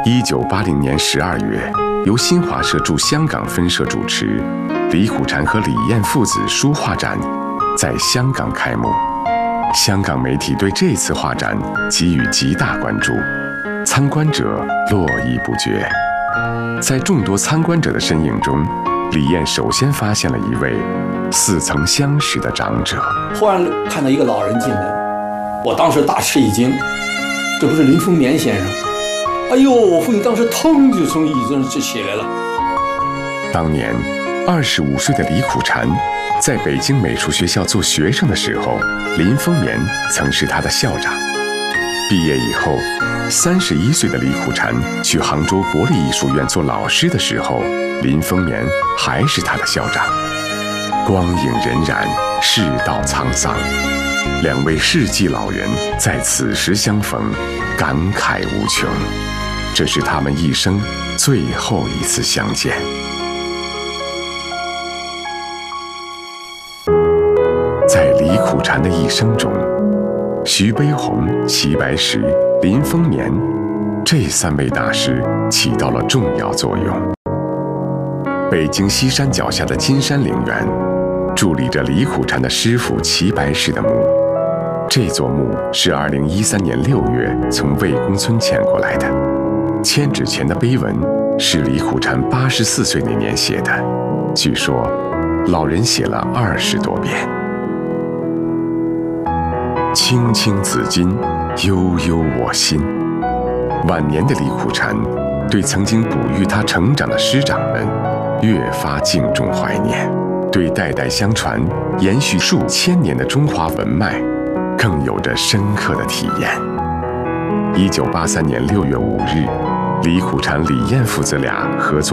1980年12月，由新华社驻香港分社主持，李苦禅和李燕父子书画展在香港开幕。香港媒体对这次画展给予极大关注，参观者络绎不绝。在众多参观者的身影中，李燕首先发现了一位似曾相识的长者。 忽然看到一个老人进来，我当时大吃一惊，这不是林风眠先生？哎呦，我父亲当时腾就从椅子上就起来了。 当年25岁的李苦禅在北京美术学校做学生的时候，林风眠曾是他的校长。毕业以后，31岁的李苦禅去杭州国立艺术院做老师的时候，林风眠还是他的校长。光影荏苒，世道沧桑，两位世纪老人在此时相逢，感慨无穷。这是他们一生最后一次相见。在李苦禅的一生中，徐悲鸿、齐白石、林风眠这3位大师起到了重要作用。北京西山脚下的金山陵园伫立着李苦禅的师傅齐白石的墓。这座墓是2013年6月从魏公村迁过来的。迁址前的碑文是李苦禅84岁那年写的，据说老人写了20多遍。青青子衿，悠悠我心。晚年的李苦禅对曾经哺育他成长的师长们越发敬重怀念，对代代相传、延续数千年的中华文脉更有着深刻的体验。1983年6月5日，李苦禅、李燕父子俩合作